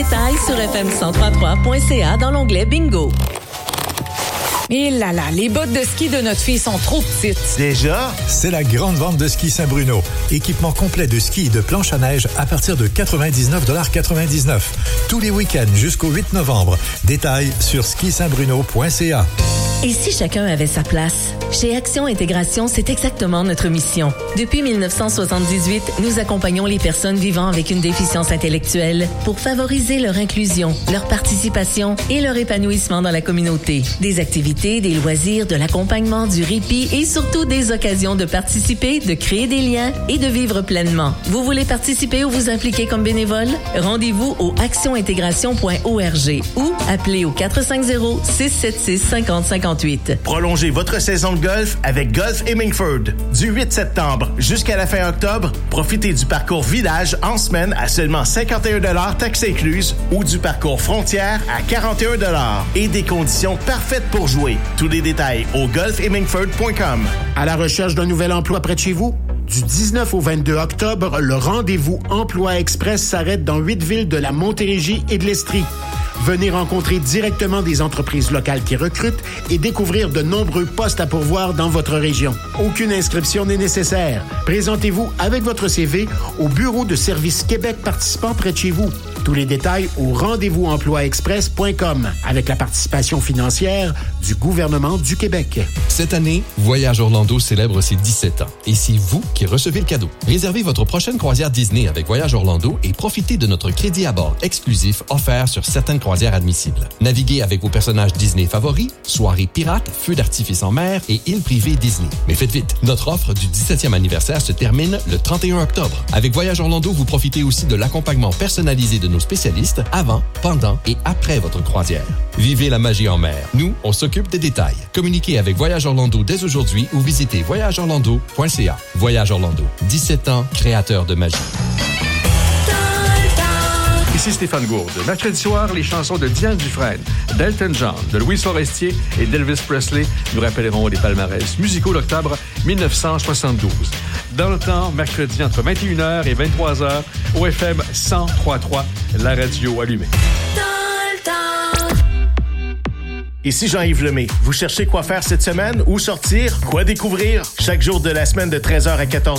détails sur fm1033.ca dans l'onglet Bingo. Et là là, les bottes de ski de notre fille sont trop petites. Déjà? C'est la grande vente de ski Saint-Bruno. Équipement complet de ski et de planche à neige à partir de 99,99 $. Tous les week-ends jusqu'au 8 novembre. Détails sur skisaintbruno.ca. Et si chacun avait sa place? Chez Action Intégration, c'est exactement notre mission. Depuis 1978, nous accompagnons les personnes vivant avec une déficience intellectuelle pour favoriser leur inclusion, leur participation et leur épanouissement dans la communauté. Des activités, des loisirs, de l'accompagnement, du répit et surtout des occasions de participer, de créer des liens et de vivre pleinement. Vous voulez participer ou vous impliquer comme bénévole? Rendez-vous au actionintégration.org ou appelez au 450-676-5058. Prolongez votre saison de golf avec Golf Hemingford. Du 8 septembre jusqu'à la fin octobre, profitez du parcours Village en semaine à seulement 51 $ taxes incluses ou du parcours Frontière à 41 $ et des conditions parfaites pour jouer. Tous les détails au golfhemingford.com. À la recherche d'un nouvel emploi près de chez vous? Du 19 au 22 octobre, le rendez-vous Emploi Express s'arrête dans 8 villes de la Montérégie et de l'Estrie. Venez rencontrer directement des entreprises locales qui recrutent et découvrir de nombreux postes à pourvoir dans votre région. Aucune inscription n'est nécessaire. Présentez-vous avec votre CV au bureau de service Québec participant près de chez vous. Tous les détails au rendez-vous-emploi-express.com avec la participation financière du gouvernement du Québec. Cette année, Voyage Orlando célèbre ses 17 ans et c'est vous qui recevez le cadeau. Réservez votre prochaine croisière Disney avec Voyage Orlando et profitez de notre crédit à bord exclusif offert sur certaines croisières admissibles. Naviguez avec vos personnages Disney favoris, soirées pirates, feux d'artifice en mer et îles privées Disney. Mais faites vite, notre offre du 17e anniversaire se termine le 31 octobre. Avec Voyage Orlando, vous profitez aussi de l'accompagnement personnalisé de nos spécialistes avant, pendant et après votre croisière. Vivez la magie en mer. Nous, on s'occupe des détails. Communiquez avec Voyage Orlando dès aujourd'hui ou visitez voyageorlando.ca. Voyage Orlando, 17 ans, créateur de magie. Ici Stéphane Gourde. Mercredi soir, les chansons de Diane Dufresne, d'Elton John, de Louis Forestier et d'Elvis Presley nous rappelleront les palmarès musicaux d'octobre 1972. Dans le temps, mercredi entre 21h et 23h, au FM 103.3, la radio allumée. Ici Jean-Yves Lemay. Vous cherchez quoi faire cette semaine? Où sortir? Quoi découvrir? Chaque jour de la semaine de 13h à 14h.